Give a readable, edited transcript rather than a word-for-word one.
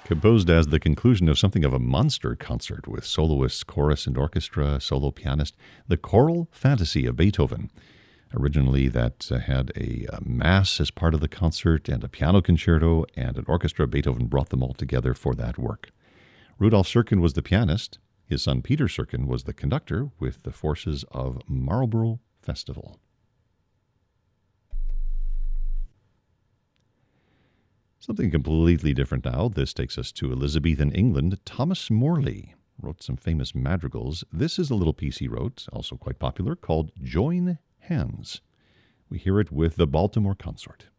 Composed as the conclusion of something of a monster concert with soloists, chorus, and orchestra, solo pianist, the Choral Fantasy of Beethoven. Originally, that had a mass as part of the concert and a piano concerto and an orchestra. Beethoven brought them all together for that work. Rudolf Serkin was the pianist. His son Peter Serkin was the conductor with the forces of Marlborough Festival. Something completely different now. This takes us to Elizabethan England. Thomas Morley wrote some famous madrigals. This is a little piece he wrote, also quite popular, called Join Hands. We hear it with the Baltimore Consort.